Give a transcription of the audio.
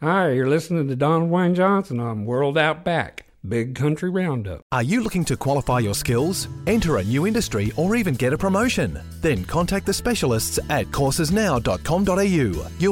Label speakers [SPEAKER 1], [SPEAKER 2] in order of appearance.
[SPEAKER 1] Hi, you're listening to Don Wayne Johnson on World Outback, Big Country Roundup.
[SPEAKER 2] Are you looking to qualify your skills, enter a new industry, or even get a promotion? Then contact the specialists at coursesnow.com.au. You'll